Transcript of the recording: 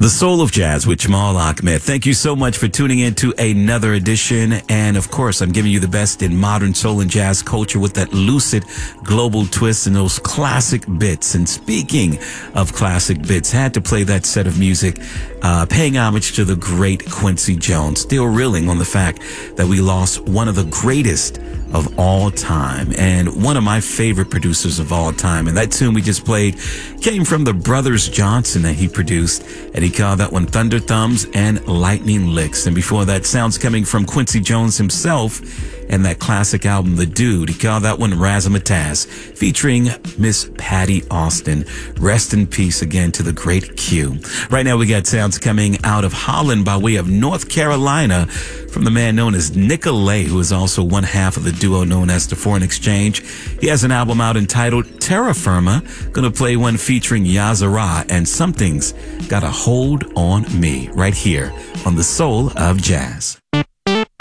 The Soul of Jazz with Jamal Ahmed. Thank you so much for tuning in to another edition. And of course, I'm giving you the best in modern soul and jazz culture with that lucid global twist and those classic bits. And speaking of classic bits, had to play that set of music, paying homage to the great Quincy Jones. Still reeling on the fact that we lost one of the greatest of all time and one of my favorite producers of all time. And that tune we just played came from the Brothers Johnson that he produced, and he called that one Thunder Thumbs and Lightning Licks. And before that, sounds coming from Quincy Jones himself and that classic album, The Dude. He called that one Razzmatazz, featuring Miss Patty Austin. Rest in peace again to the great Q. Right now we got sounds coming out of Holland by way of North Carolina from the man known as Nicolay, who is also one half of the duo known as The Foreign Exchange. He has an album out entitled Terra Firma. Gonna play one featuring Yazara and Something's Got a Hold on Me right here on The Soul of Jazz.